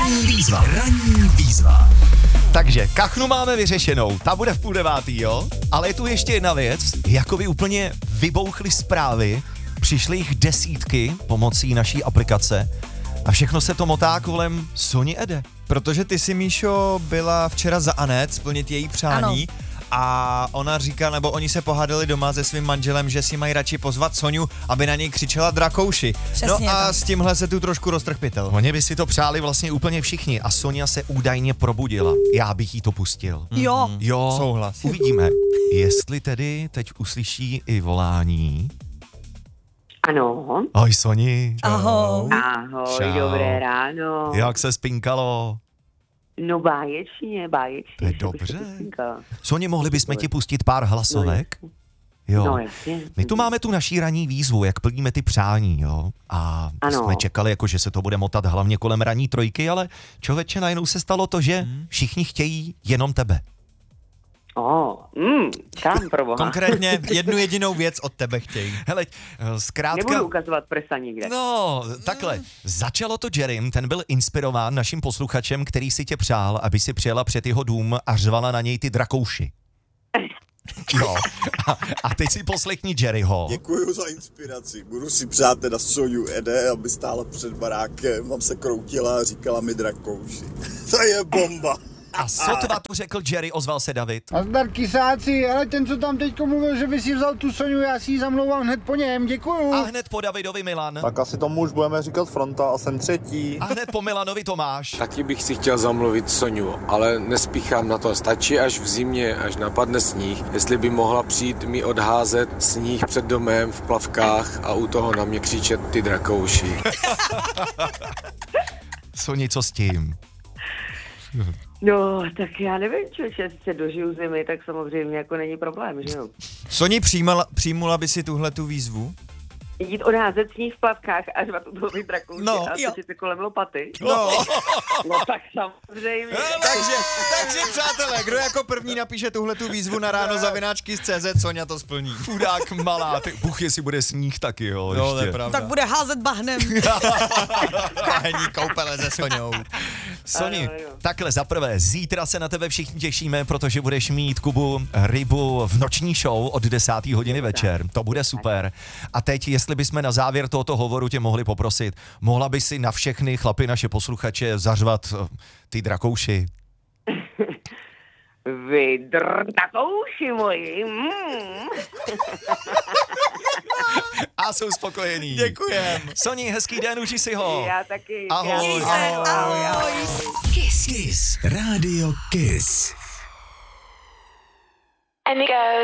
Ranní výzva. Takže kachnu máme vyřešenou, ta bude v 8:30, jo? Ale je tu ještě jedna věc, jakoby úplně vybouchly zprávy, přišly jich desítky pomocí naší aplikace a všechno se to motá kolem Soni Ede. Protože ty si, Míšo, byla včera za Anet splnit její přání. Ano. A ona říká, nebo oni se pohádali doma se svým manželem, že si mají radši pozvat Soňu, aby na něj křičela Drakouši. Přesně no a tak. s tímhle se tu trošku roztrh pytel. Oni by si to přáli vlastně úplně všichni a Sonia se údajně probudila. Já bych jí to pustil. Jo. Jo, Souhlas. Uvidíme, jestli tedy teď uslyší i volání. Ano. Ahoj Soni. Ahoj. Ahoj, Čau. dobré ráno. Jak se spinkalo? No báječně. To je co bych dobře. se spinkala. Soni, mohli bychom ti pustit pár hlasovek? Jo. No jasně. My tu máme tu naší ranní výzvu, jak plníme ty přání, jo? A Ano. jsme čekali, jako, že se to bude motat hlavně kolem ranní trojky, ale člověče, najednou se stalo to, že všichni chtějí jenom tebe. Kam pro boha. Konkrétně jednu jedinou věc od tebe chtějí. Hele, zkrátka... Nebudu ukazovat prsa nikde. No, takhle. Začalo to Jerrym, ten byl inspirován naším posluchačem, který si tě přál, aby si přijela před jeho dům a řvala na něj ty drakouši. Jo. A teď si poslechni Jerryho. Děkuju za inspiraci. Budu si přát teda Soňu Ede, aby stála před barákem, mám se kroutila a říkala mi Drakouši. To je bomba. A sotva tu řekl Jerry, ozval se David. A zdar kysáci, ale ten, co tam teďko mluvil, že by si vzal tu Soňu, já si ji zamlouvám hned po něm, děkuju. A hned po Davidovi Milan. Tak asi tomu už budeme říkat fronta a jsem třetí. A hned po Milanovi Tomáš. Taky bych si chtěl zamluvit Soňu, ale nespíchám na to. Stačí až v zimě, až napadne sníh, jestli by mohla přijít mi odházet sníh před domem v plavkách a u toho na mě křičet ty drakouši. Soni, co s tím? No, tak já nevím, že se dožiju zimy, tak samozřejmě jako není problém, že jo. Soni přijmula by si tuhletu výzvu? Jít odházet sníh v plavkách a řvat u toho Drakouši No, a jo. točit si kolem lopaty. No. No tak samozřejmě. takže přátelé, kdo jako první napíše tuhletu výzvu na ráno@kiss.cz, Soňa to splní. Chudák malá, ty buch, jestli bude sníh taky, jo. No, to ještě. je pravda. Tak bude házet bahnem. Hení koupele se Soňou. Soni, Ano, jo. takhle zaprvé, zítra se na tebe všichni těšíme, protože budeš mít Kubu rybu v noční show od 10. hodiny večer. To bude super. A teď, jestli bychom na závěr tohoto hovoru tě mohli poprosit, mohla by si na všechny chlapy naše posluchače zařvat ty drakouši. Vy Drakouši moji. A jsou spokojení. Děkujem. Soni, hezký den, uži si ho. Já taky. Ahoj. Měj se, ahoj. Kiss. Rádio Kiss. And it goes.